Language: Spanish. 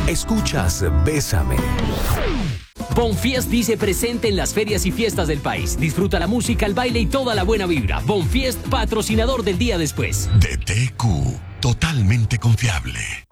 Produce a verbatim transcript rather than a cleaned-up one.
Escuchas Bésame. Bonfiest dice presente en las ferias y fiestas del país. Disfruta la música, el baile y toda la buena vibra. Bonfiest, patrocinador del día después. D T Q, totalmente confiable.